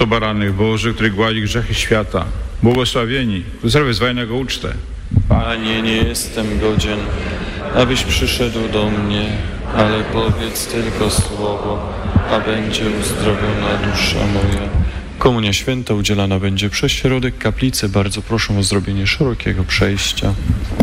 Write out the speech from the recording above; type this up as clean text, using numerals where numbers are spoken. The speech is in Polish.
Oto baranek Boży, który gładzi grzechy świata. Błogosławieni, którzy wezwają na Jego ucztę. Panie, nie jestem godzien, abyś przyszedł do mnie, ale powiedz tylko słowo, a będzie uzdrowiona dusza moja. Komunia święta udzielana będzie przez środek kaplicy. Bardzo proszę o zrobienie szerokiego przejścia.